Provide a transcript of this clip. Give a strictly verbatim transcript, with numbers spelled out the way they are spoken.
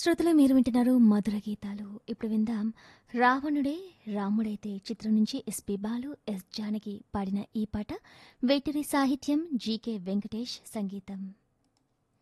శ్రోతలు మీరు వింటున్నారు మధుర గీతాలు. ఇప్పుడు విందాం 'రావణుడే రాముడైతే' చిత్రం నుంచి ఎస్పి బాలు, ఎస్ జానకి పాడిన ఈ పాట. వేటూరి సాహిత్యం, జీకే వెంకటేష్ సంగీతం.